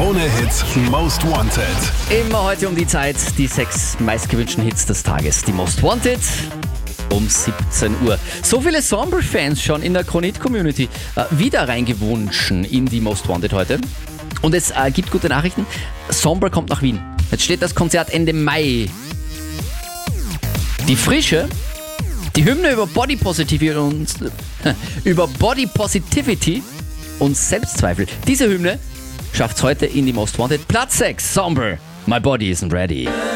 Krone-Hit Most Wanted. Immer heute um die Zeit die 6 meistgewünschten Hits des Tages. Die Most Wanted um 17 Uhr. So viele Sombre-Fans schon in der Krone-Hit-Community wieder reingewünscht in die Most Wanted heute. Und es gibt gute Nachrichten. Sombre kommt nach Wien. Jetzt steht das Konzert Ende Mai. Die Frische, die Hymne über Body Positivity und Selbstzweifel. Diese Hymne schafft es heute in die Most Wanted. Platz 6, Sombre, My Body Isn't Ready.